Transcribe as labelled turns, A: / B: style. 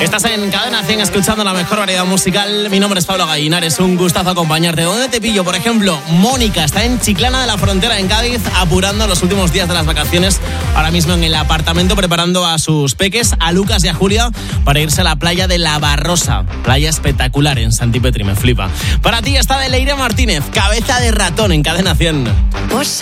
A: Estás en Cadena 100 escuchando la mejor variedad musical. Mi nombre es Pablo Gallinar, es un gustazo acompañarte. ¿Dónde te pillo? Por ejemplo, Mónica está en Chiclana de la Frontera, en Cádiz, apurando los últimos días de las vacaciones. Ahora mismo en el apartamento preparando a sus peques, a Lucas y a Julia, para irse a la playa de La Barrosa. Playa espectacular en Santipetri, me flipa. Para ti está de Leire Martínez, Cabeza de Ratón en Cadena 100.
B: Pues